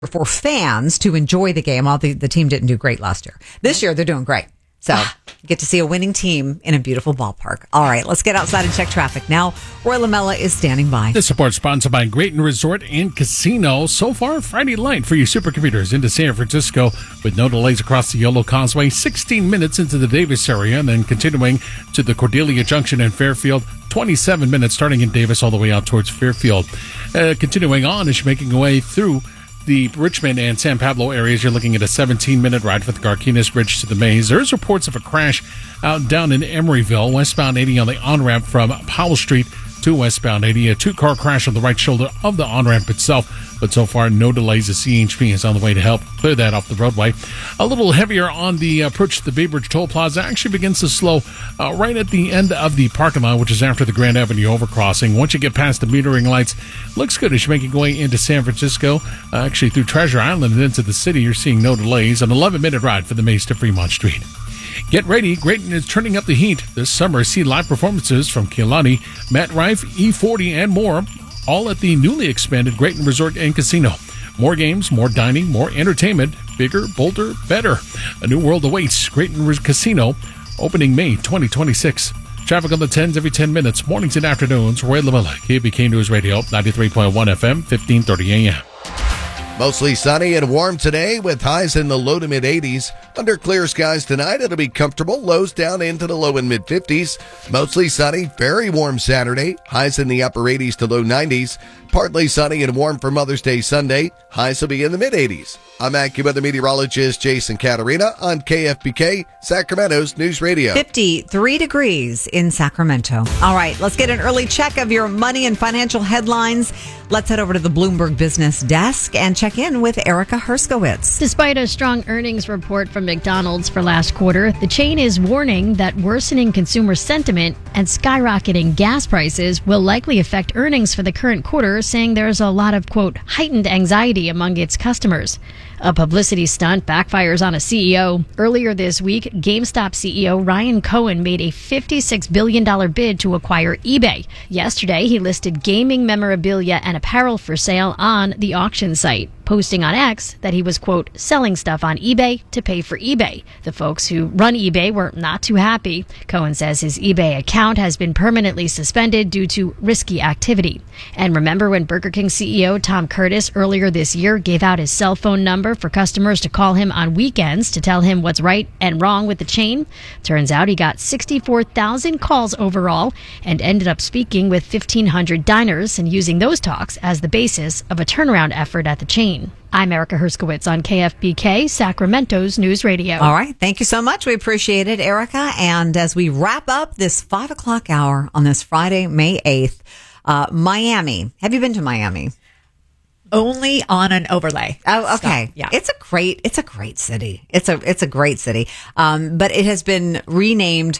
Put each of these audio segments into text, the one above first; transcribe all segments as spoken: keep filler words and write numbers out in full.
for fans to enjoy the game. All the, the team didn't do great last year. This year, they're doing great. So you get to see a winning team in a beautiful ballpark. All right, let's get outside and check traffic. Now, Roy Lamella is standing by. This report sponsored by Grayton Resort and Casino. So far, Friday light for you supercomputers into San Francisco with no delays across the Yolo Causeway. sixteen minutes into the Davis area and then continuing to the Cordelia Junction in Fairfield. twenty-seven minutes starting in Davis all the way out towards Fairfield. Uh, continuing on as you're making your way through the Richmond and San Pablo areas, you're looking at a seventeen-minute ride from the Garcinas Bridge to the Maze. There's reports of a crash out down in Emeryville, westbound eighty on the on-ramp from Powell Street to westbound eighty. A two-car crash on the right shoulder of the on-ramp itself, but so far no delays. The C H P is on the way to help clear that off the roadway. A little heavier on the approach to the Bay Bridge Toll Plaza. Actually begins to slow uh, right at the end of the parking lot, which is after the Grand Avenue overcrossing. Once you get past the metering lights, looks good as you make your way into San Francisco. Uh, actually through Treasure Island and into the city, you're seeing no delays. An eleven-minute ride for the Maze to Fremont Street. Get ready. Grayton is turning up the heat this summer. See live performances from Kehlani, Matt Rife, E forty, and more, all at the newly expanded Grayton Resort and Casino. More games, more dining, more entertainment, bigger, bolder, better. A new world awaits. Grayton Casino, opening May twenty twenty-six. Traffic on the tens every ten minutes, mornings and afternoons. Roy Lamella, K B K News Radio, ninety-three point one F M, fifteen thirty A M. Mostly sunny and warm today with highs in the low to mid eighties. Under clear skies tonight, it'll be comfortable. Lows down into the low and mid fifties. Mostly sunny, very warm Saturday. Highs in the upper eighties to low nineties. Partly sunny and warm for Mother's Day Sunday. Highs will be in the mid eighties. I'm AccuWeather meteorologist Jason Caterina on K F B K, Sacramento's News Radio. fifty-three degrees in Sacramento. All right, let's get an early check of your money and financial headlines. Let's head over to the Bloomberg Business Desk and check in with Erica Herskowitz. Despite a strong earnings report from McDonald's for last quarter, the chain is warning that worsening consumer sentiment and skyrocketing gas prices will likely affect earnings for the current quarter, saying there's a lot of, quote, heightened anxiety among its customers. A publicity stunt backfires on a C E O. Earlier this week, GameStop C E O Ryan Cohen made a fifty-six billion dollars bid to acquire eBay. Yesterday, he listed gaming memorabilia and apparel for sale on the auction site, posting on X that he was, quote, selling stuff on eBay to pay for eBay. The folks who run eBay were not too happy. Cohen says his eBay account has been permanently suspended due to risky activity. And remember when Burger King C E O Tom Curtis earlier this year gave out his cell phone number for customers to call him on weekends to tell him what's right and wrong with the chain? Turns out he got sixty-four thousand calls overall and ended up speaking with fifteen hundred diners and using those talks as the basis of a turnaround effort at the chain. I'm Erica Herskowitz on K F B K, Sacramento's News Radio. All right. Thank you so much. We appreciate it, Erica. And as we wrap up this five o'clock hour on this Friday, May eighth, uh, Miami. Have you been to Miami? Only on an overlay. Oh, okay. So, yeah. It's a great, it's a great city. It's a, it's a great city. Um, but it has been renamed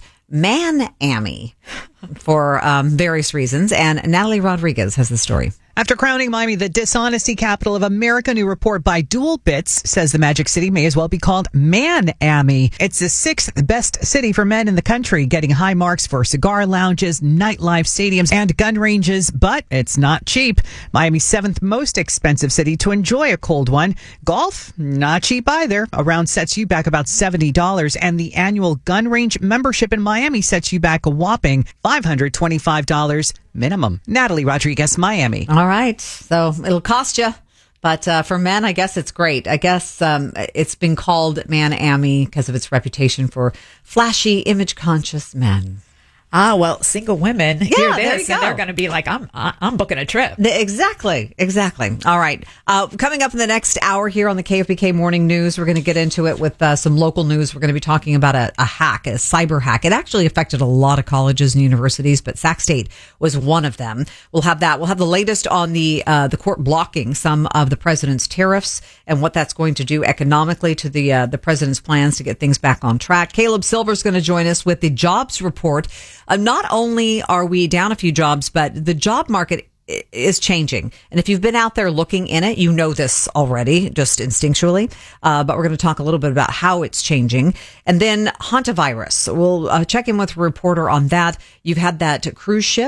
Man-Ami for um, various reasons. And Natalie Rodriguez has the story. After crowning Miami the dishonesty capital of America, new report by Dual Bits says the Magic City may as well be called Man-Ami. It's the sixth best city for men in the country, getting high marks for cigar lounges, nightlife, stadiums, and gun ranges, but it's not cheap. Miami's seventh most expensive city to enjoy a cold one. Golf, not cheap either. A round sets you back about seventy dollars, and the annual gun range membership in Miami sets you back a whopping five hundred twenty-five dollars minimum. Natalie Rodriguez, Miami. All right. So it'll cost you. But uh, for men, I guess it's great. I guess um, it's been called Man-Ami because of its reputation for flashy, image-conscious men. Ah, well, single women Yeah, hear there this you and go. they're going to be like, I'm I'm booking a trip. Exactly. Exactly. All right. Uh, coming up in the next hour here on the K F B K Morning News, we're going to get into it with uh, some local news. We're going to be talking about a, a hack, a cyber hack. It actually affected a lot of colleges and universities, but Sac State was one of them. We'll have that. We'll have the latest on the uh, the court blocking some of the president's tariffs and what that's going to do economically to the uh, the president's plans to get things back on track. Caleb Silver's going to join us with the jobs report. Uh, not only are we down a few jobs, but the job market is changing. And if you've been out there looking in it, you know this already, just instinctually. Uh, but we're going to talk a little bit about how it's changing. And then hantavirus. We'll uh, check in with a reporter on that. You've had that cruise ship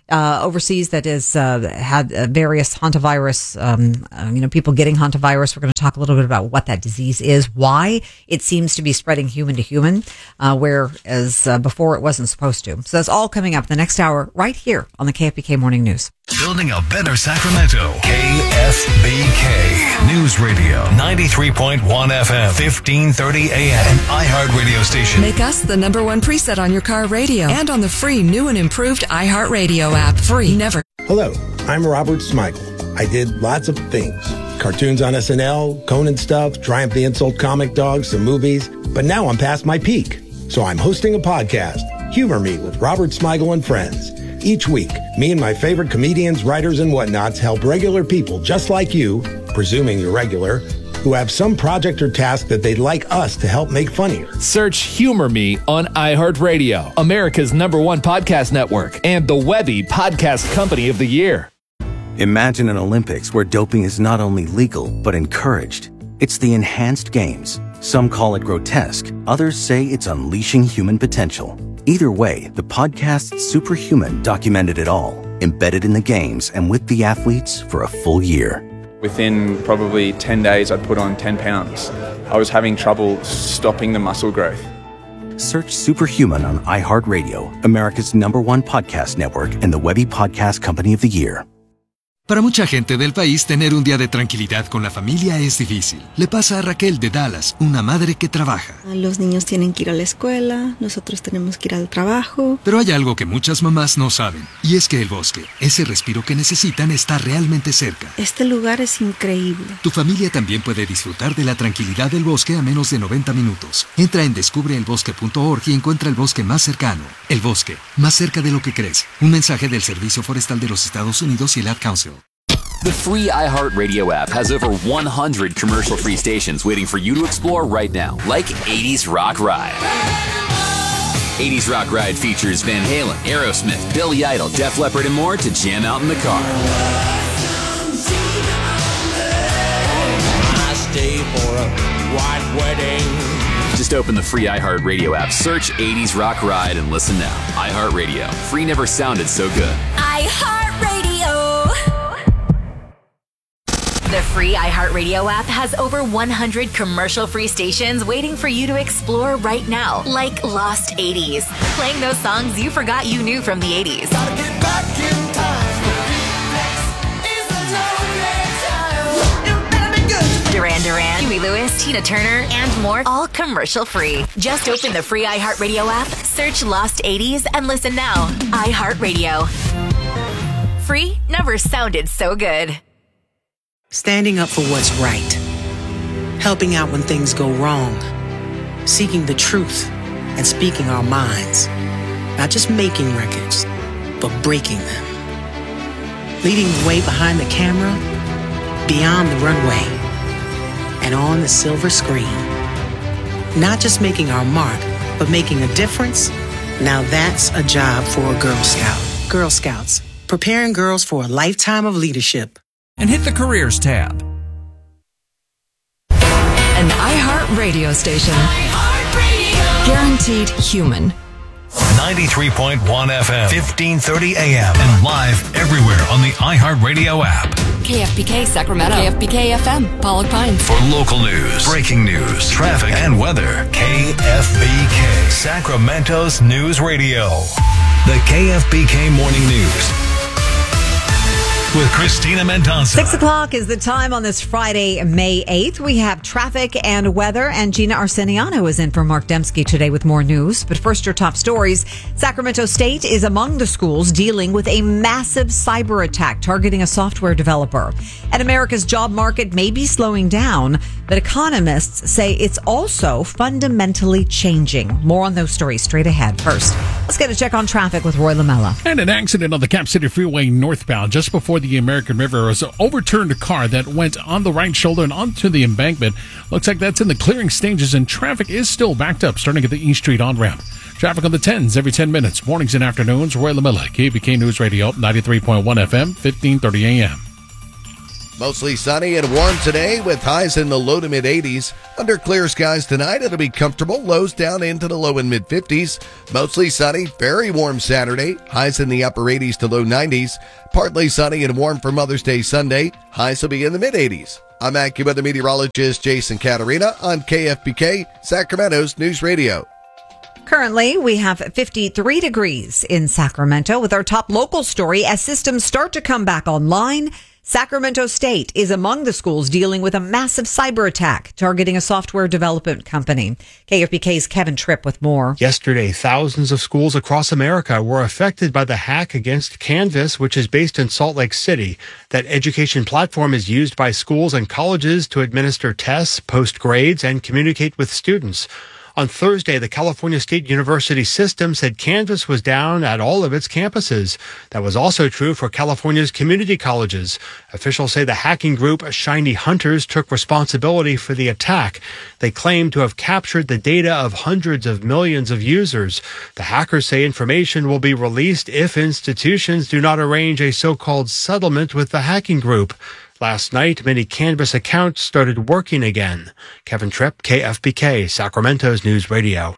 uh, overseas that has uh, had uh, various hantavirus, um, uh, you know, people getting hantavirus. We're going to talk a little bit about what that disease is, why it seems to be spreading human to human, uh, whereas uh, before it wasn't supposed to. So that's all coming up the next hour right here on the K F B K Morning News. Building a better Sacramento. K F B K News Radio. ninety-three point one F M. fifteen thirty A M. An iHeart radio station. Make us the number one preset on your car radio and on the free new and improved iHeartRadio app. Free, never. Hello, I'm Robert Smigel. I did lots of things. Cartoons on S N L, Conan stuff, Triumph the Insult comic dogs, some movies. But now I'm past my peak. So I'm hosting a podcast, Humor Me with Robert Smigel and Friends. Each week, me and my favorite comedians, writers, and whatnots help regular people just like you, presuming you're regular, who have some project or task that they'd like us to help make funnier. Search Humor Me on iHeartRadio, America's number one podcast network, and the Webby Podcast Company of the Year. Imagine an Olympics where doping is not only legal, but encouraged. It's the Enhanced Games. Some call it grotesque. Others say it's unleashing human potential. Either way, the podcast Superhuman documented it all, embedded in the games and with the athletes for a full year. Within probably ten days, I'd put on ten pounds. I was having trouble stopping the muscle growth. Search Superhuman on iHeartRadio, America's number one podcast network and the Webby Podcast Company of the Year. Para mucha gente del país, tener un día de tranquilidad con la familia es difícil. Le pasa a Raquel de Dallas, una madre que trabaja. Los niños tienen que ir a la escuela, nosotros tenemos que ir al trabajo. Pero hay algo que muchas mamás no saben, y es que el bosque, ese respiro que necesitan, está realmente cerca. Este lugar es increíble. Tu familia también puede disfrutar de la tranquilidad del bosque a menos de noventa minutos. Entra en descubre el bosque punto org y encuentra el bosque más cercano. El bosque, más cerca de lo que crees. Un mensaje del Servicio Forestal de los Estados Unidos y el Ad Council. The free iHeartRadio app has over one hundred commercial-free stations waiting for you to explore right now, like eighties Rock Ride. eighties Rock Ride features Van Halen, Aerosmith, Billy Idol, Def Leppard, and more to jam out in the car. I stay for a white wedding. Just open the free iHeartRadio app, search eighties Rock Ride, and listen now. iHeartRadio. Free never sounded so good. iHeartRadio. The free iHeartRadio app has over one hundred commercial-free stations waiting for you to explore right now, like Lost eighties, playing those songs you forgot you knew from the eighties. Gotta get back in time. You better be good. Duran Duran, Huey Lewis, Tina Turner, and more, all commercial-free. Just open the free iHeartRadio app, search Lost eighties, and listen now. iHeartRadio. Free never sounded so good. Standing up for what's right. Helping out when things go wrong. Seeking the truth and speaking our minds. Not just making records, but breaking them. Leading the way behind the camera, beyond the runway, and on the silver screen. Not just making our mark, but making a difference. Now that's a job for a Girl Scout. Girl Scouts, preparing girls for a lifetime of leadership. And hit the Careers tab. An iHeart radio station. iHeartRadio. Guaranteed human. ninety-three point one F M. fifteen thirty A M. And live everywhere on the iHeartRadio app. K F B K Sacramento. K F B K F M. Pollock Pines. For local news, breaking news, traffic, and weather. K F B K. Sacramento's News Radio. The K F B K Morning News. With Christina Mendonça. Six o'clock is the time on this Friday, May eighth. We have traffic and weather, and Gina Arceniano is in for Mark Dembski today with more news. But first, your top stories. Sacramento State is among the schools dealing with a massive cyber attack targeting a software developer. And America's job market may be slowing down, but economists say it's also fundamentally changing. More on those stories straight ahead. First, let's get a check on traffic with Roy Lamella. And an accident on the Cap City Freeway northbound just before the American River was an overturned car that went on the right shoulder and onto the embankment. Looks like that's in the clearing stages, and traffic is still backed up starting at the East Street on-ramp. Traffic on the tens every ten minutes, mornings and afternoons. Roy Lamella, K B K News Radio, ninety-three point one F M, fifteen thirty A M. Mostly sunny and warm today with highs in the low to mid eighties. Under clear skies tonight, it'll be comfortable. Lows down into the low and mid fifties. Mostly sunny, very warm Saturday. Highs in the upper eighties to low nineties. Partly sunny and warm for Mother's Day Sunday. Highs will be in the mid eighties. I'm AccuWeather meteorologist Jason Caterina on K F B K, Sacramento's News Radio. Currently, we have fifty-three degrees in Sacramento with our top local story as systems start to come back online. Sacramento State is among the schools dealing with a massive cyber attack targeting a software development company. K F B K's Kevin Tripp with more. Yesterday, thousands of schools across America were affected by the hack against Canvas, which is based in Salt Lake City. That education platform is used by schools and colleges to administer tests, post grades, and communicate with students. On Thursday, the California State University system said Canvas was down at all of its campuses. That was also true for California's community colleges. Officials say the hacking group Shiny Hunters took responsibility for the attack. They claim to have captured the data of hundreds of millions of users. The hackers say information will be released if institutions do not arrange a so-called settlement with the hacking group. Last night, many Canvas accounts started working again. Kevin Tripp, K F B K, Sacramento's News Radio.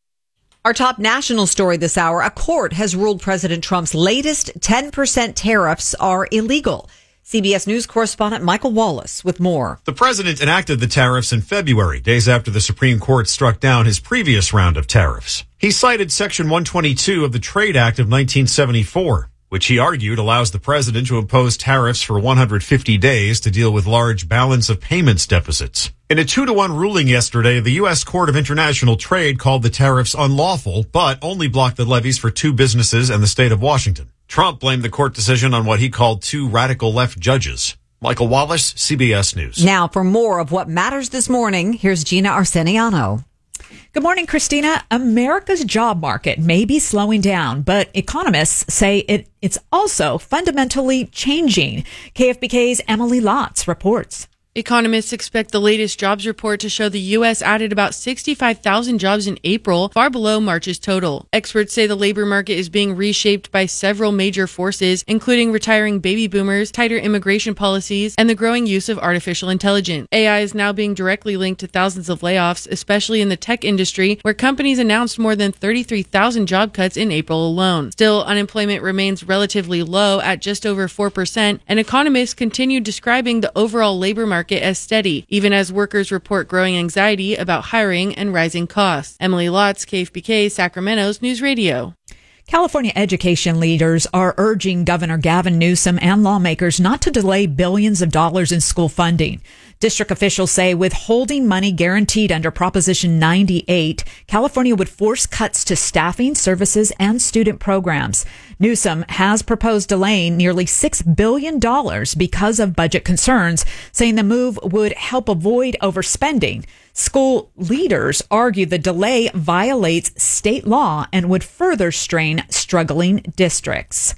Our top national story this hour, a court has ruled President Trump's latest ten percent tariffs are illegal. C B S News correspondent Michael Wallace with more. The president enacted the tariffs in February, days after the Supreme Court struck down his previous round of tariffs. He cited Section one twenty-two of the Trade Act of nineteen seventy-four. Which he argued allows the president to impose tariffs for one hundred fifty days to deal with large balance of payments deficits. In a two to one ruling yesterday, the U S Court of International Trade called the tariffs unlawful, but only blocked the levies for two businesses and the state of Washington. Trump blamed the court decision on what he called two radical left judges. Michael Wallace, C B S News. Now, for more of what matters this morning, here's Gina Arseniano. Good morning, Christina. America's job market may be slowing down, but economists say it, it's also fundamentally changing. K F B K's Emily Lotz reports. Economists expect the latest jobs report to show the U S added about sixty-five thousand jobs in April, far below March's total. Experts say the labor market is being reshaped by several major forces, including retiring baby boomers, tighter immigration policies, and the growing use of artificial intelligence. A I is now being directly linked to thousands of layoffs, especially in the tech industry, where companies announced more than thirty-three thousand job cuts in April alone. Still, unemployment remains relatively low at just over four percent, and economists continue describing the overall labor market as steady, even as workers report growing anxiety about hiring and rising costs. Emily Lotz, K F B K, Sacramento's News Radio. California education leaders are urging Governor Gavin Newsom and lawmakers not to delay billions of dollars in school funding. District officials say withholding money guaranteed under Proposition ninety-eight, California would force cuts to staffing, services, and student programs. Newsom has proposed delaying nearly six billion dollars because of budget concerns, saying the move would help avoid overspending. School leaders argue the delay violates state law and would further strain struggling districts.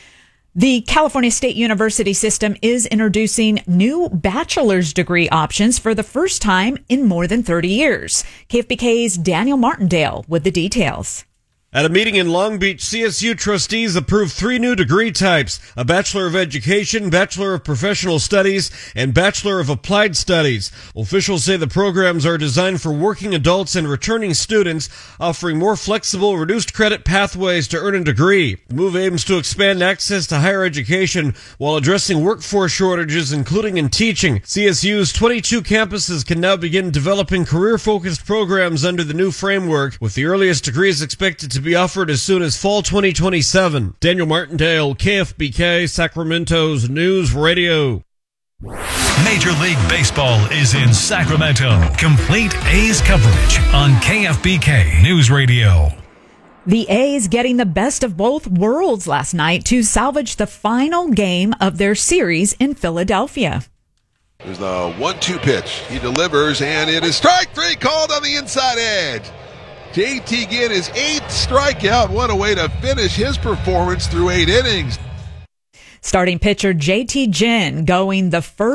The California State University system is introducing new bachelor's degree options for the first time in more than thirty years. K F B K's Daniel Martindale with the details. At a meeting in Long Beach, C S U trustees approved three new degree types, a Bachelor of Education, Bachelor of Professional Studies, and Bachelor of Applied Studies. Officials say the programs are designed for working adults and returning students, offering more flexible, reduced credit pathways to earn a degree. The move aims to expand access to higher education while addressing workforce shortages, including in teaching. C S U's twenty-two campuses can now begin developing career-focused programs under the new framework, with the earliest degrees expected to to be offered as soon as fall twenty twenty-seven. Daniel Martindale, K F B K, Sacramento's News Radio. Major League Baseball is in Sacramento. Complete A's coverage on K F B K News Radio. The A's getting the best of both worlds last night to salvage the final game of their series in Philadelphia. There's the one two pitch. He delivers, and it is strike three called on the inside edge. J T Ginn his eighth strikeout. What a way to finish his performance through eight innings. Starting pitcher J T Ginn going the first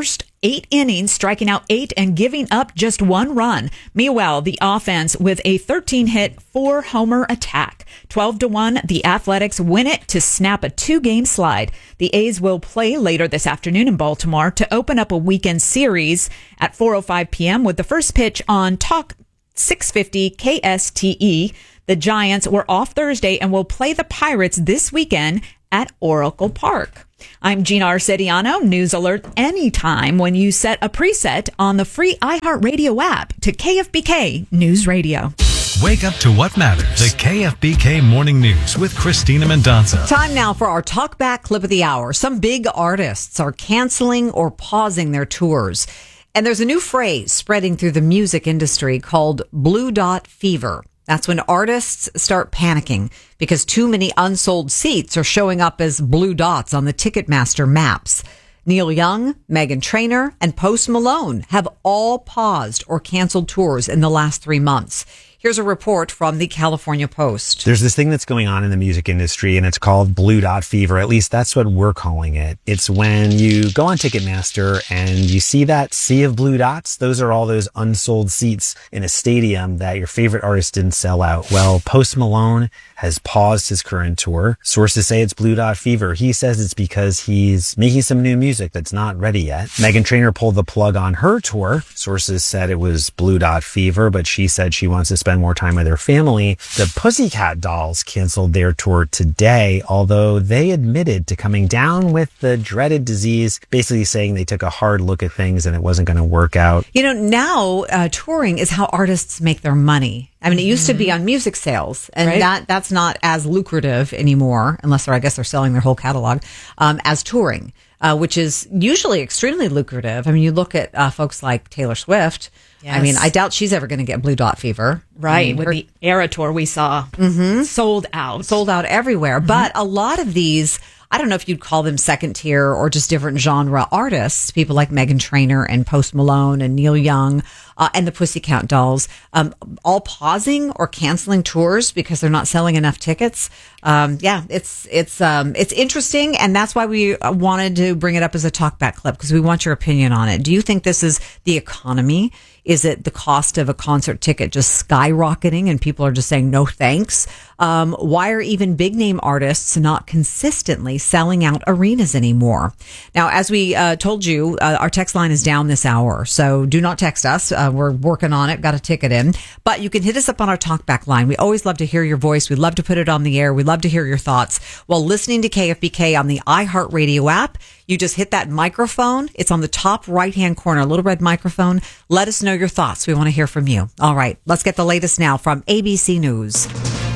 eight innings, striking out eight and giving up just one run. Meanwhile, the offense with a thirteen-hit, four-homer attack. twelve to one, the Athletics win it to snap a two-game slide. The A's will play later this afternoon in Baltimore to open up a weekend series at four oh five p.m. with the first pitch on Talk six fifty K S T E. The Giants were off Thursday and will play the Pirates this weekend at Oracle Park. I'm Gina Arcediano. News alert anytime when you set a preset on the free iHeartRadio app to K F B K News Radio. Wake up to what matters. The K F B K Morning News with Christina Mendonça. Time now for our Talk Back Clip of the Hour. Some big artists are canceling or pausing their tours. And there's a new phrase spreading through the music industry called Blue Dot Fever. That's when artists start panicking because too many unsold seats are showing up as blue dots on the Ticketmaster maps. Neil Young, Meghan Trainor, and Post Malone have all paused or canceled tours in the last three months. Here's a report from the California Post. There's this thing that's going on in the music industry, and it's called Blue Dot Fever. At least that's what we're calling it. It's when you go on Ticketmaster and you see that sea of blue dots. Those are all those unsold seats in a stadium that your favorite artist didn't sell out. Well, Post Malone has paused his current tour. Sources say it's Blue Dot Fever. He says it's because he's making some new music that's not ready yet. Meghan Trainor pulled the plug on her tour. Sources said it was Blue Dot Fever, but she said she wants to spend more time with her family. The Pussycat Dolls canceled their tour today, although they admitted to coming down with the dreaded disease, basically saying they took a hard look at things and it wasn't going to work out. You know, now uh, touring is how artists make their money. I mean, it used to be on music sales, and Right. that that's not as lucrative anymore, unless they're, I guess they're selling their whole catalog, um, as touring, uh, which is usually extremely lucrative. I mean, you look at uh, folks like Taylor Swift. I mean, I doubt she's ever going to get Blue Dot Fever. Right, I mean, with her- the Era Tour we saw sold out. sold out everywhere. But a lot of these, I don't know if you'd call them second tier or just different genre artists, people like Meghan Trainor and Post Malone and Neil Young uh, and the Pussycat Dolls, um, all pausing or canceling tours because they're not selling enough tickets. Um, yeah, it's it's um, it's interesting, and that's why we uh, wanted to bring it up as a talkback clip, because we want your opinion on it. Do you think this is the economy? Is it the cost of a concert ticket just skyrocketing and people are just saying no thanks? Um, why are even big name artists not consistently selling out arenas anymore? Now, as we uh, told you, uh, our text line is down this hour, so do not text us. Uh, we're working on it, got a ticket in. But you can hit us up on our talkback line. We always love to hear your voice. We love to put it on the air. We love to hear your thoughts while listening to K F B K on the iHeartRadio app. You just hit that microphone. It's on the top right-hand corner, a little red microphone. Let us know your thoughts. We want to hear from you. All right, let's get the latest now from A B C News.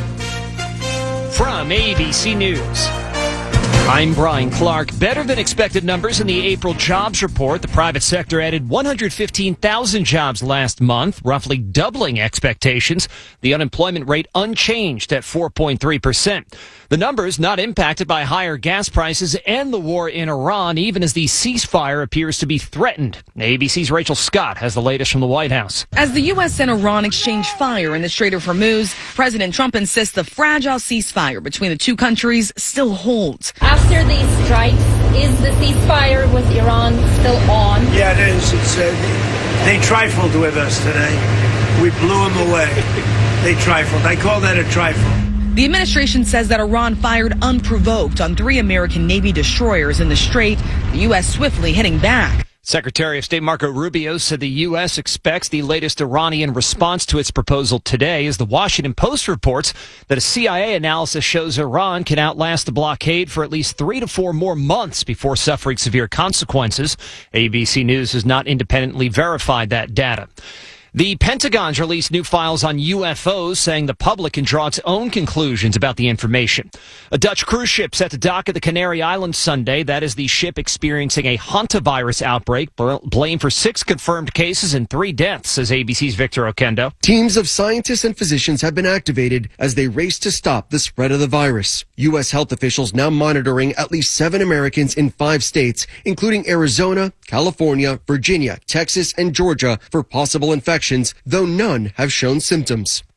From A B C News, I'm Brian Clark. Better than expected numbers in the April jobs report. The private sector added one hundred fifteen thousand jobs last month, roughly doubling expectations. The unemployment rate unchanged at four point three percent. The numbers not impacted by higher gas prices and the war in Iran, even as the ceasefire appears to be threatened. A B C's Rachel Scott has the latest from the White House. As the U S and Iran exchange fire in the Strait of Hormuz, President Trump insists the fragile ceasefire between the two countries still holds. After these strikes, is the ceasefire with Iran still on? Yeah, it is. It's, uh, they trifled with us today. We blew them away. They trifled. I call that a trifle. The administration says that Iran fired unprovoked on three American Navy destroyers in the Strait, the U S swiftly hitting back. Secretary of State Marco Rubio said the U S expects the latest Iranian response to its proposal today, as the Washington Post reports that a C I A analysis shows Iran can outlast the blockade for at least three to four more months before suffering severe consequences. A B C News has not independently verified that data. The Pentagon's released new files on U F Os, saying the public can draw its own conclusions about the information. A Dutch cruise ship set to dock at the Canary Islands Sunday. That is the ship experiencing a hantavirus outbreak, blamed for six confirmed cases and three deaths, says A B C's Victor Oquendo. Teams of scientists and physicians have been activated as they race to stop the spread of the virus. U S health officials now monitoring at least seven Americans in five states, including Arizona, California, Virginia, Texas, and Georgia for possible infections, though none have shown symptoms.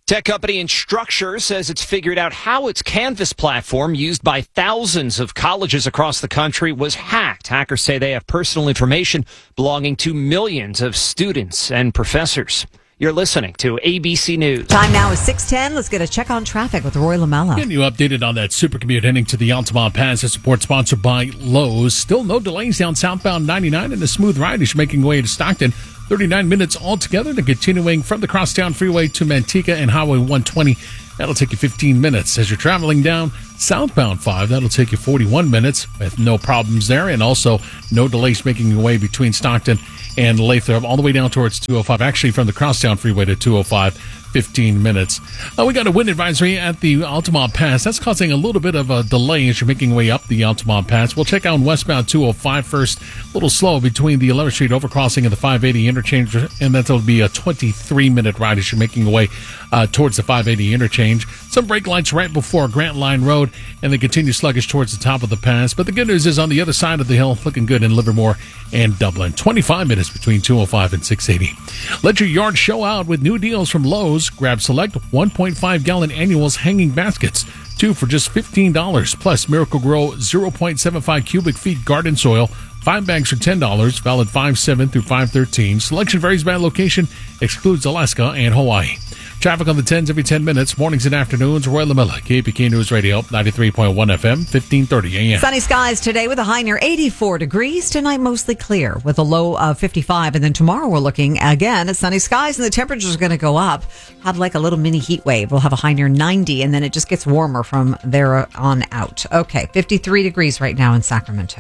Tech company Instructure says it's figured out how its Canvas platform, used by thousands of colleges across the country, was hacked. Hackers say they have personal information belonging to millions of students and professors. You're listening to A B C News. Time now is six ten. Let's get a check on traffic with Roy Lamella. Getting you updated on that supercommute heading to the Altamont Pass. This report sponsored by Lowe's. Still no delays down southbound ninety-nine, and a smooth ride is making way to Stockton. thirty-nine minutes altogether, and continuing from the Crosstown Freeway to Manteca and Highway one twenty. That'll take you fifteen minutes. As you're traveling down southbound five, that'll take you forty-one minutes with no problems there, and also no delays making your way between Stockton and Lathrop all the way down towards two oh five. Actually, from the Crosstown Freeway to two oh five, fifteen minutes. Uh, we got a wind advisory at the Altamont Pass. That's causing a little bit of a delay as you're making your way up the Altamont Pass. We'll check out westbound two oh five first. A little slow between the eleventh Street overcrossing and the five eighty interchange, and that'll be a twenty-three minute ride as you're making your way uh, towards the five eighty interchange. Some brake lights right before Grant Line Road, and they continue sluggish towards the top of the pass. But the good news is on the other side of the hill, looking good in Livermore and Dublin. twenty-five minutes between two oh five and six eighty. Let your yard show out with new deals from Lowe's. Grab select one point five gallon annuals hanging baskets, two for just fifteen dollars, plus Miracle Grow zero point seven five cubic feet garden soil, five bags for ten dollars, valid five seven through five thirteen. Selection varies by location, excludes Alaska and Hawaii. Traffic on the tens every ten minutes, mornings and afternoons. Roy Lamella, K P K News Radio, ninety-three point one F M, fifteen thirty A M. Sunny skies today with a high near eighty-four degrees. Tonight mostly clear with a low of fifty-five. And then tomorrow we're looking again at sunny skies, and the temperatures are going to go up. Have like a little mini heat wave. We'll have a high near ninety, and then it just gets warmer from there on out. Okay, fifty-three degrees right now in Sacramento.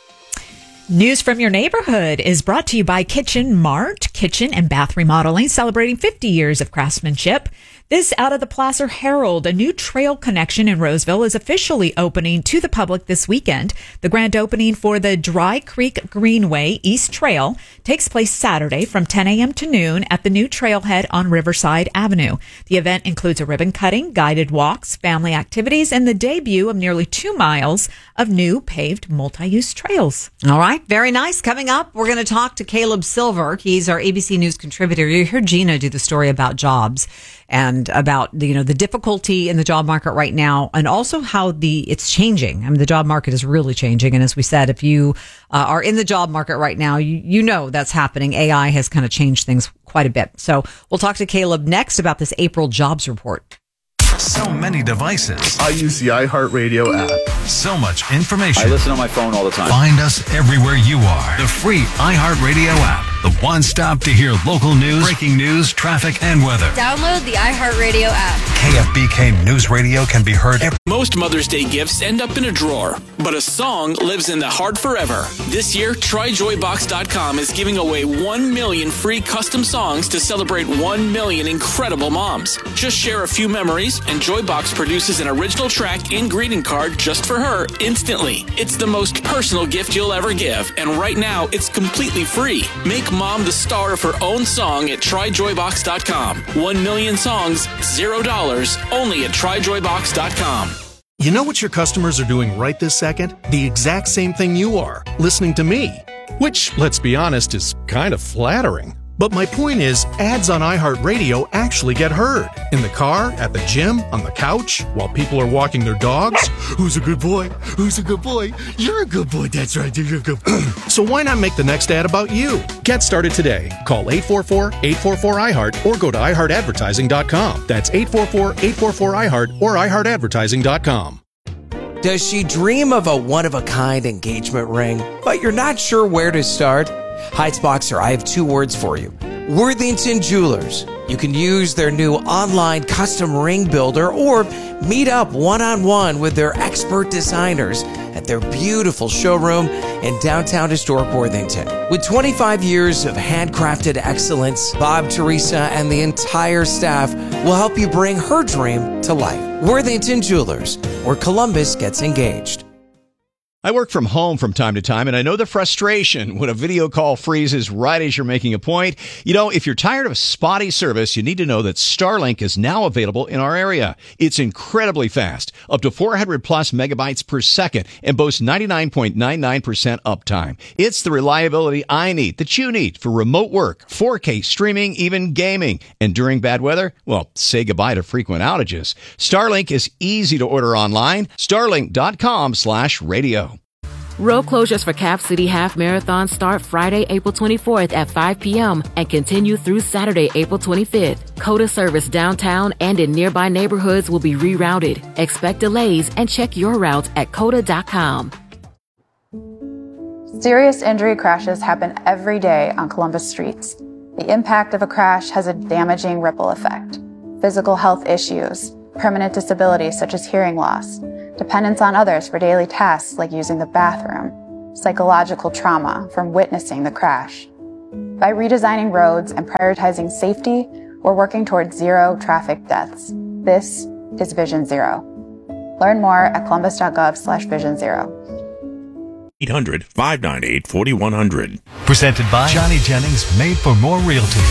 News from your neighborhood is brought to you by Kitchen Mart, kitchen and bath remodeling, celebrating fifty years of craftsmanship. This out of the Placer Herald, a new trail connection in Roseville, is officially opening to the public this weekend. The grand opening for the Dry Creek Greenway East Trail takes place Saturday from ten a.m. to noon at the new trailhead on Riverside Avenue. The event includes a ribbon cutting, guided walks, family activities, and the debut of nearly two miles of new paved multi-use trails. All right, very nice. Coming up, we're going to talk to Caleb Silver. He's our A B C News contributor. You heard Gina do the story about jobs and about, you know, the difficulty in the job market right now, and also how the it's changing. I mean, the job market is really changing. And as we said, if you uh, are in the job market right now, you, you know that's happening. A I has kind of changed things quite a bit. So we'll talk to Caleb next about this April jobs report. So many devices. I use the iHeartRadio app. So much information. I listen on my phone all the time. Find us everywhere you are. The free iHeartRadio app. The one stop to hear local news, breaking news, traffic, and weather. Download the iHeartRadio app. K F B K News Radio can be heard every... Most Mother's Day gifts end up in a drawer, but a song lives in the heart forever. This year, Try Joy Box dot com is giving away one million free custom songs to celebrate one million incredible moms. Just share a few memories, and Joybox produces an original track and greeting card just for her instantly. It's the most personal gift you'll ever give, and right now, it's completely free. Make mom the star of her own song at Try Joy Box dot com. One million songs, zero dollars, only at Try Joy Box dot com. You know what your customers are doing right this second? The exact same thing you are, listening to me. Which, let's be honest, is kind of flattering. But my point is, ads on iHeartRadio actually get heard. In the car, at the gym, on the couch, while people are walking their dogs. Who's a good boy? Who's a good boy? You're a good boy. That's right. You're a good boy. So why not make the next ad about you? Get started today. Call eight four four, eight four four, I heart or go to i heart advertising dot com. That's eight four four, eight four four, I heart or i heart advertising dot com. Does she dream of a one-of-a-kind engagement ring, but you're not sure where to start? Heights Boxer, I have two words for you. Worthington Jewelers. You can use their new online custom ring builder or meet up one-on-one with their expert designers at their beautiful showroom in downtown historic Worthington. With twenty-five years of handcrafted excellence, Bob, Teresa, and the entire staff will help you bring her dream to life. Worthington Jewelers, where Columbus gets engaged. I work from home from time to time, and I know the frustration when a video call freezes right as you're making a point. You know, if you're tired of spotty service, you need to know that Starlink is now available in our area. It's incredibly fast, up to four hundred plus megabytes per second, and boasts ninety-nine point nine nine percent uptime. It's the reliability I need, that you need, for remote work, four K streaming, even gaming. And during bad weather, well, say goodbye to frequent outages. Starlink is easy to order online. Starlink.com slash radio. Road closures for Cap City Half Marathon start Friday, April twenty-fourth at five p.m. and continue through Saturday, April twenty-fifth. COTA service downtown and in nearby neighborhoods will be rerouted. Expect delays and check your route at cota dot com. Serious injury crashes happen every day on Columbus streets. The impact of a crash has a damaging ripple effect. Physical health issues, permanent disabilities such as hearing loss, dependence on others for daily tasks like using the bathroom, psychological trauma from witnessing the crash. By redesigning roads and prioritizing safety, we're working towards zero traffic deaths. This is Vision Zero. Learn more at columbus.gov slash vision zero. eight hundred, five nine eight, four one zero zero. Presented by Johnny Jennings, Made for More Realty.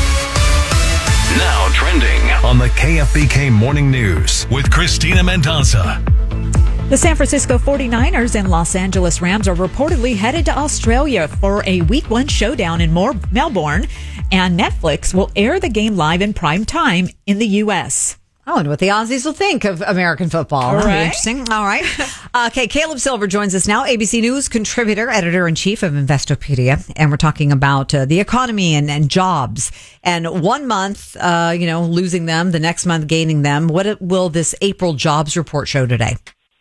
Now trending on the K F B K Morning News with Christina Mendoza. The San Francisco forty-niners and Los Angeles Rams are reportedly headed to Australia for a week one showdown in Melbourne, and Netflix will air the game live in prime time in the U S. Oh, and what the Aussies will think of American football. That'll be interesting. All right. Okay, Caleb Silver joins us now, A B C News contributor, editor-in-chief of Investopedia. And we're talking about uh, the economy and, and jobs. And one month, uh, you know, losing them, the next month gaining them. What will this April jobs report show today?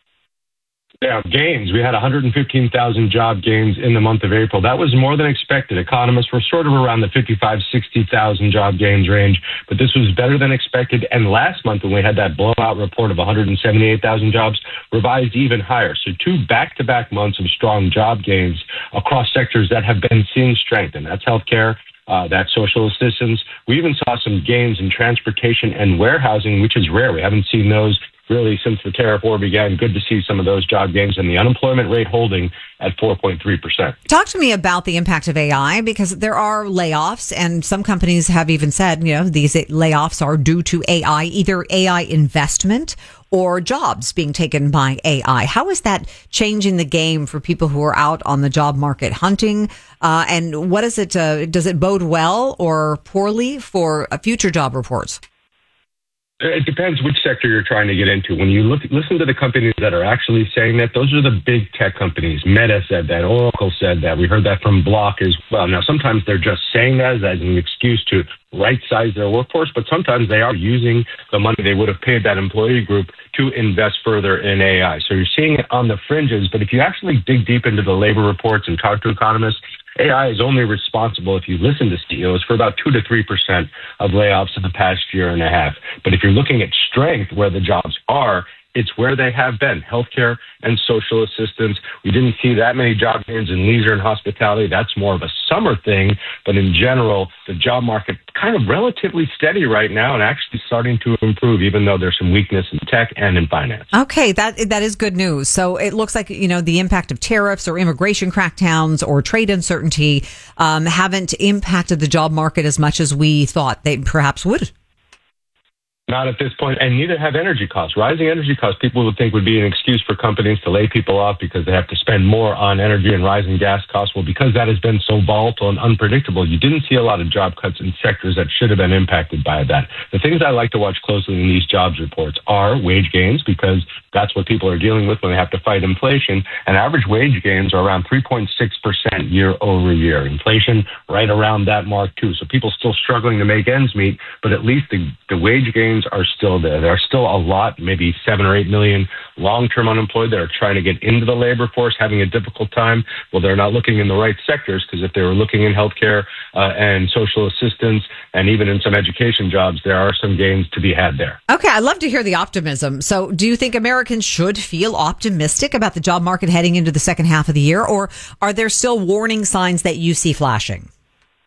Yeah, gains. We had one hundred fifteen thousand job gains in the month of April. That was more than expected. Economists were sort of around the fifty-five, sixty thousand job gains range, but this was better than expected. And last month, when we had that blowout report of one hundred seventy-eight thousand jobs, revised even higher. So two back-to-back months of strong job gains across sectors that have been seeing strength, and that's healthcare. Uh, that's social assistance. We even saw some gains in transportation and warehousing, which is rare. We haven't seen those really since the tariff war began. Good to see some of those job gains, and the unemployment rate holding at four point three percent. Talk to me about the impact of A I, because there are layoffs, and some companies have even said, you know, these layoffs are due to A I, either A I investment or jobs being taken by A I. How is that changing the game for people who are out on the job market hunting? Uh, and what is it? Uh, does it bode well or poorly for uh, future job reports? It depends which sector you're trying to get into. When you look, listen to the companies that are actually saying that, those are the big tech companies. Meta said that. Oracle said that. We heard that from Block as well. Now, sometimes they're just saying that as an excuse to right-size their workforce, but sometimes they are using the money they would have paid that employee group to invest further in A I. So you're seeing it on the fringes, but if you actually dig deep into the labor reports and talk to economists, A I is only responsible, if you listen to C E Os, for about two to three percent of layoffs in the past year and a half. But if you're looking at strength, where the jobs are, it's where they have been, healthcare and social assistance. We didn't see that many job gains in leisure and hospitality. That's more of a summer thing. But in general, the job market kind of relatively steady right now and actually starting to improve, even though there's some weakness in tech and in finance. Okay, that that is good news. So it looks like, you know, the impact of tariffs or immigration crackdowns or trade uncertainty um, haven't impacted the job market as much as we thought they perhaps would. Not at this point, and neither have energy costs. Rising energy costs, people would think, would be an excuse for companies to lay people off because they have to spend more on energy, and rising gas costs. Well, because that has been so volatile and unpredictable, you didn't see a lot of job cuts in sectors that should have been impacted by that. The things I like to watch closely in these jobs reports are wage gains, because that's what people are dealing with when they have to fight inflation. And average wage gains are around three point six percent year over year. Inflation right around that mark, too. So people still struggling to make ends meet, but at least the, the wage gains are still there. There are still a lot, maybe seven or eight million long-term unemployed that are trying to get into the labor force, having a difficult time. Well, they're not looking in the right sectors, because if they were looking in healthcare uh, and social assistance and even in some education jobs, there are some gains to be had there. Okay, I love to hear the optimism. So do you think Americans should feel optimistic about the job market heading into the second half of the year, or are there still warning signs that you see flashing?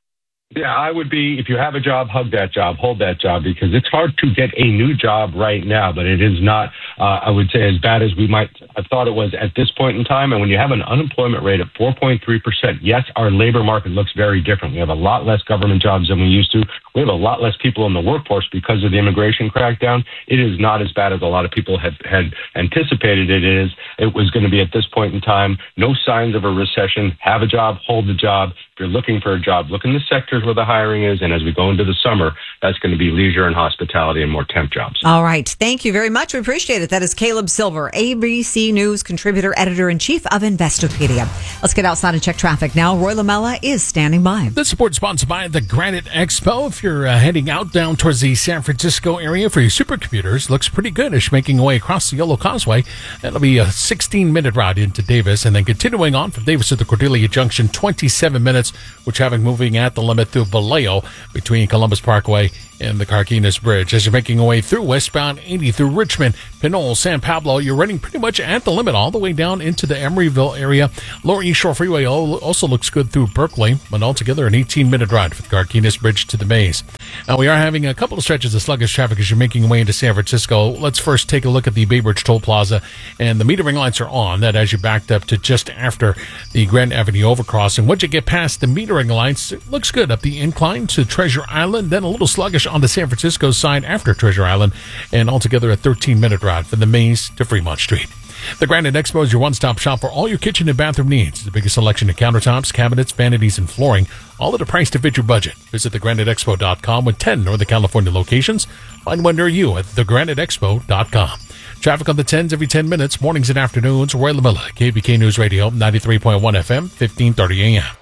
Yeah, I would be, if you have a job, hug that job, hold that job, because it's hard to get a new job right now, but it is not, uh, I would say, as bad as we might have thought it was at this point in time. And when you have an unemployment rate of four point three percent, yes, our labor market looks very different. We have a lot less government jobs than we used to. We have a lot less people in the workforce because of the immigration crackdown. It is not as bad as a lot of people had, had anticipated it is. It was going to be at this point in time, no signs of a recession. Have a job, hold the job. If you're looking for a job, look in the sectors where the hiring is. And as we go into the summer, that's going to be leisure and hospitality and more temp jobs. All right. Thank you very much. We appreciate it. That is Caleb Silver, A B C News contributor, editor-in-chief of Investopedia. Let's get outside and check traffic now. Roy Lamella is standing by. This report sponsored by the Granite Expo. If you're uh, heading out down towards the San Francisco area for your supercomputers, looks pretty good as you're making your way across the Yellow Causeway. That'll be a sixteen-minute ride into Davis, and then continuing on from Davis to the Cordelia Junction, twenty-seven minutes, with traffic moving at the limit through Vallejo between Columbus Parkway and the Carquinez Bridge. As you're making your way through westbound eighty through Richmond, Pinole, San Pablo, you're running pretty much at the limit all the way down into the Emeryville area. Lower East Shore Freeway also looks good through Berkeley, but altogether an eighteen-minute ride from the Carquinez Bridge to the Maze. Now, we are having a couple of stretches of sluggish traffic as you're making your way into San Francisco. Let's first take a look at the Bay Bridge Toll Plaza, and the metering lights are on. That as you backed up to just after the Grand Avenue overcrossing. Once you get past the metering lights, it looks good up the incline to Treasure Island, then a little sluggish on the San Francisco side after Treasure Island, and altogether a thirteen-minute ride from the Maze to Fremont Street. The Granite Expo is your one-stop shop for all your kitchen and bathroom needs. The biggest selection of countertops, cabinets, vanities, and flooring, all at a price to fit your budget. Visit the granite expo dot com with ten Northern California locations. Find one near you at the granite expo dot com. Traffic on the tens every ten minutes, mornings and afternoons. Roy Lamella, K B K News Radio, ninety-three point one F M, fifteen thirty A M.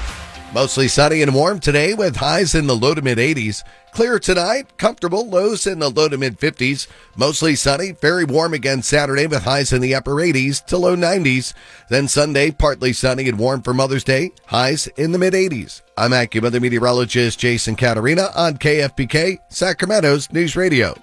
Mostly sunny and warm today with highs in the low to mid eighties. Clear tonight, comfortable, lows in the low to mid fifties. Mostly sunny, very warm again Saturday with highs in the upper eighties to low nineties. Then Sunday, partly sunny and warm for Mother's Day, highs in the mid eighties. I'm AccuWeather meteorologist Jason Caterina on K F B K, Sacramento's News Radio.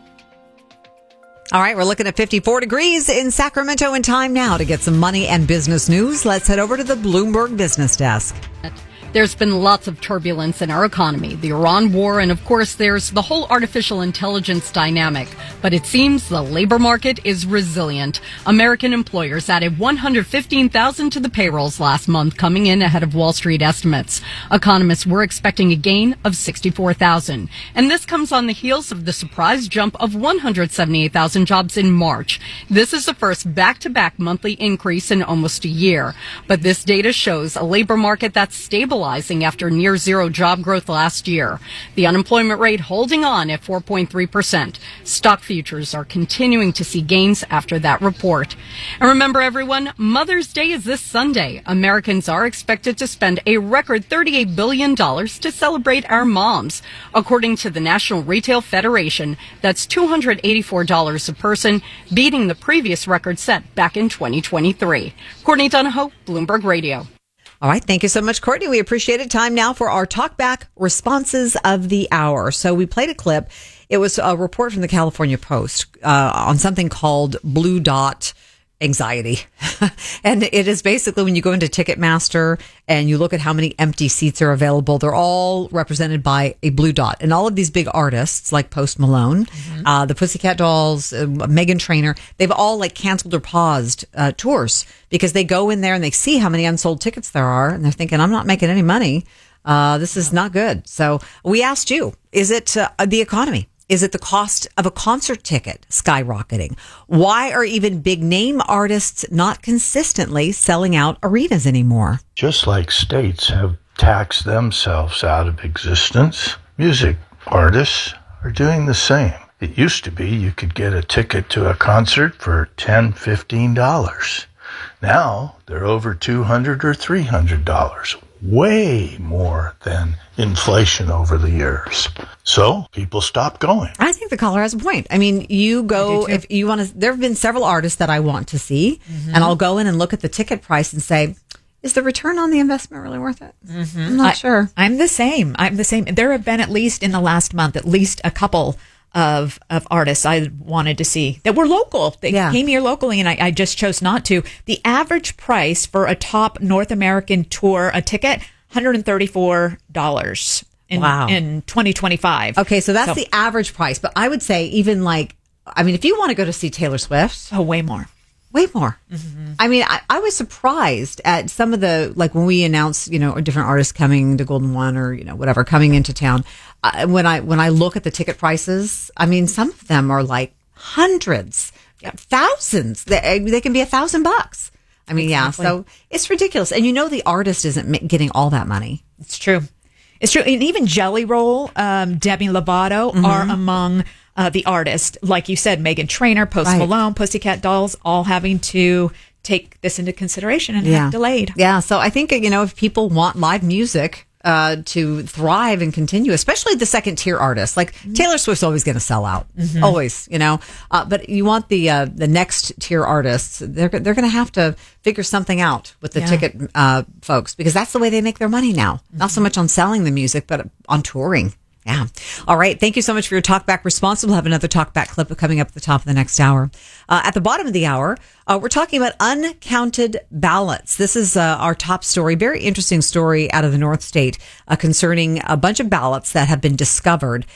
All right, we're looking at fifty-four degrees in Sacramento, and time now to get some money and business news. Let's head over to the Bloomberg Business Desk. There's been lots of turbulence in our economy, the Iran war, and of course there's the whole artificial intelligence dynamic. But it seems the labor market is resilient. American employers added one hundred fifteen thousand to the payrolls last month, coming in ahead of Wall Street estimates. Economists were expecting a gain of sixty-four thousand. And this comes on the heels of the surprise jump of one hundred seventy-eight thousand jobs in March. This is the first back-to-back monthly increase in almost a year. But this data shows a labor market that's stable after near zero job growth last year. The unemployment rate holding on at four point three percent. Stock futures are continuing to see gains after that report. And remember, everyone, Mother's Day is this Sunday. Americans are expected to spend a record thirty-eight billion dollars to celebrate our moms. According to the National Retail Federation, that's two hundred eighty-four dollars a person, beating the previous record set back in twenty twenty-three. Courtney Donahoe, Bloomberg Radio. All right. Thank you so much, Courtney. We appreciate it. Time now for our talkback responses of the hour. So we played a clip. It was a report from the California Post uh, on something called Blue Dot anxiety. And it is basically when you go into Ticketmaster and you look at how many empty seats are available, they're all represented by a blue dot. And all of these big artists like Post Malone, mm-hmm. uh, the Pussycat Dolls, uh, Meghan Trainor, they've all like canceled or paused uh, tours because they go in there and they see how many unsold tickets there are and they're thinking, I'm not making any money. Uh, this is not good. So we asked you, is it uh, the economy? Is it the cost of a concert ticket skyrocketing? Why are even big name artists not consistently selling out arenas anymore? Just like states have taxed themselves out of existence, music artists are doing the same. It used to be you could get a ticket to a concert for ten dollars, fifteen dollars. Now they're over two hundred dollars or three hundred dollars. Way more than inflation over the years. So people stop going. I think the caller has a point. I mean, you go, if you want to, there have been several artists that I want to see, mm-hmm. and I'll go in and look at the ticket price and say, is the return on the investment really worth it? Mm-hmm. I'm not I, sure. I'm the same. I'm the same. There have been at least in the last month, at least a couple of of artists I wanted to see that were local. They yeah. came here locally, and I, I just chose not to. The average price for a top North American tour, a ticket, one hundred thirty-four dollars. in, wow. in twenty twenty-five. Okay, so that's so, the average price. But I would say even like, I mean, if you want to go to see Taylor Swift. Oh, way more. Way more. Mm-hmm. I mean, I, I was surprised at some of the, like when we announced, you know, different artists coming to Golden One or, you know, whatever, coming into town. Uh, when I, when I look at the ticket prices, I mean, some of them are like hundreds, thousands. They, they can be a thousand bucks. I mean, exactly. yeah, so it's ridiculous. And you know, the artist isn't getting all that money. It's true. It's true. And even Jelly Roll, um, Demi Lovato mm-hmm. are among uh, the artists. Like you said, Meghan Trainor, Post right. Malone, Pussycat Dolls, all having to take this into consideration and yeah. have delayed. Yeah. So I think, you know, if people want live music uh, to thrive and continue, especially the second tier artists, like mm-hmm. Taylor Swift's always going to sell out. Mm-hmm. Always, you know, uh, but you want the, uh, the next tier artists, they're, they're going to have to figure something out with the yeah. ticket, uh, folks, because that's the way they make their money now. Mm-hmm. Not so much on selling the music, but on touring. Yeah. All right. Thank you so much for your talkback response. We'll have another talkback clip coming up at the top of the next hour. Uh, at the bottom of the hour, uh, we're talking about uncounted ballots. This is uh, our top story. Very interesting story out of the North State uh, concerning a bunch of ballots that have been discovered